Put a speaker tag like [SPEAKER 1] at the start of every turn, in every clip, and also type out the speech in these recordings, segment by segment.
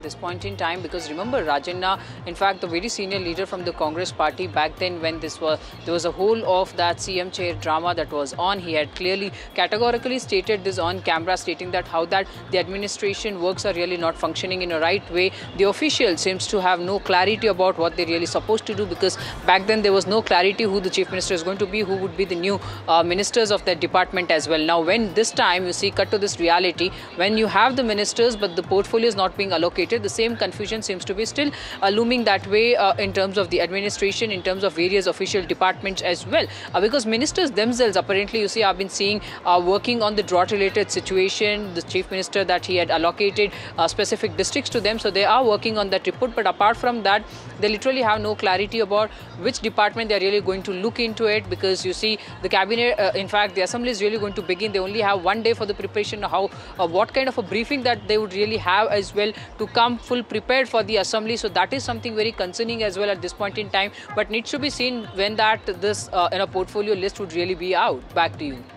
[SPEAKER 1] This point in time, because remember Rajanna, in fact the very senior leader from the Congress party back then when there was a whole of that CM chair drama that was on, he had clearly categorically stated this on camera, stating that how that the administration works are really not functioning in a right way. The official seems to have no clarity about what they're really supposed to do, because back then there was no clarity who the chief minister is going to be, who would be the new ministers of that department as well. Now when this time you see cut to this reality, when you have the ministers but the portfolio is not being allocated, the same confusion seems to be still looming that way in terms of the administration, in terms of various official departments as well. Because ministers themselves, apparently, you see, I've been seeing working on the drought-related situation. The chief minister that he had allocated specific districts to them, so they are working on that report. But apart from that, they literally have no clarity about which department they are really going to look into it. Because you see, the cabinet, in fact, the assembly is really going to begin. They only have one day for the preparation. What kind of a briefing that they would really have as well to come full prepared for the assembly. So that is something very concerning as well at this point in time, but needs to be seen when that this portfolio list would really be out. Back to you.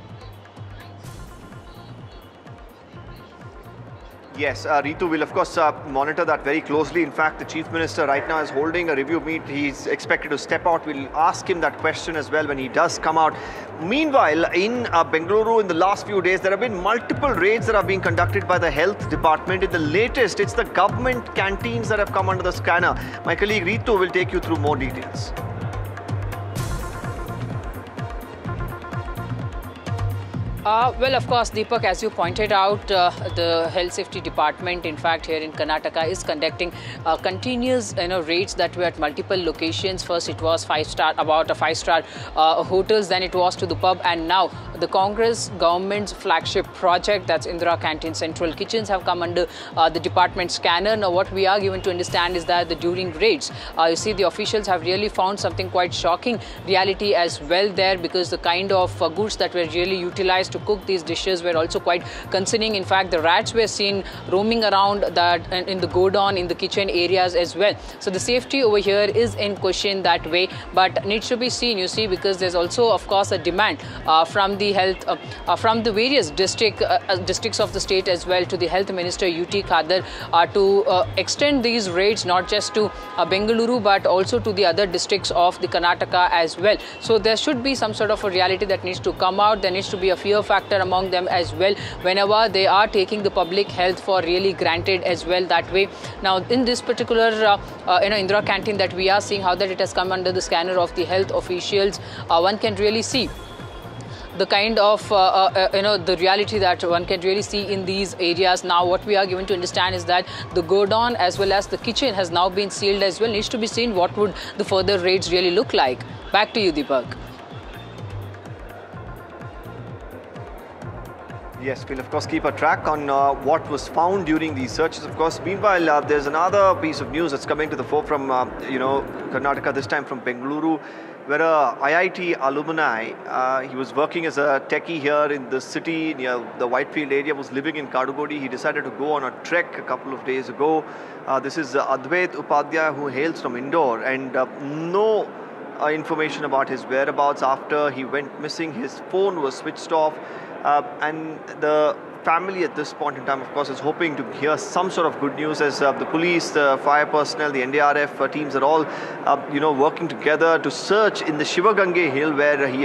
[SPEAKER 2] Yes, Ritu will of course monitor that very closely. In fact, the Chief Minister right now is holding a review meet. He's expected to step out. We'll ask him that question as well when he does come out. Meanwhile, in Bengaluru in the last few days, there have been multiple raids that are being conducted by the health department. In the latest, it's the government canteens that have come under the scanner. My colleague Ritu will take you through more details.
[SPEAKER 1] Well, of course, Deepak, as you pointed out, the Health Safety Department, in fact, here in Karnataka is conducting continuous, raids that were at multiple locations. First, it was about a five-star hotels, then it was to the pub, and now the Congress government's flagship project, that's Indira Canteen Central Kitchens, have come under the department scanner. Now, what we are given to understand is that during raids, you see, the officials have really found something quite shocking reality as well there, because the kind of goods that were really utilized to cook these dishes were also quite concerning. In fact, the rats were seen roaming around that in the godown, in the kitchen areas as well. So the safety over here is in question that way, but needs to be seen, you see, because there's also, of course, a demand from the health, from the various districts of the state as well to the health minister UT Khadar to extend these raids not just to Bengaluru but also to the other districts of the Karnataka as well. So there should be some sort of a reality that needs to come out. There needs to be a fear factor among them as well whenever they are taking the public health for really granted as well that way. Now in this particular Indira Canteen that we are seeing how that it has come under the scanner of the health officials, one can really see the kind of the reality that one can really see in these areas. Now what we are given to understand is that the godown as well as the kitchen has now been sealed as well. Needs to be seen what would the further raids really look like. Back to you, Deepak.
[SPEAKER 2] Yes, we'll of course keep a track on what was found during these searches. Of course, meanwhile, there's another piece of news that's coming to the fore from Karnataka, this time from Bengaluru, where a IIT alumni, he was working as a techie here in the city near the Whitefield area, was living in Kadugodi. He decided to go on a trek a couple of days ago. This is Advait Upadhyay, who hails from Indore, and no information about his whereabouts after he went missing. His phone was switched off. And the family at this point in time, of course, is hoping to hear some sort of good news, as the police, the fire personnel, the NDRF teams are all, working together to search in the Shivagange hill where he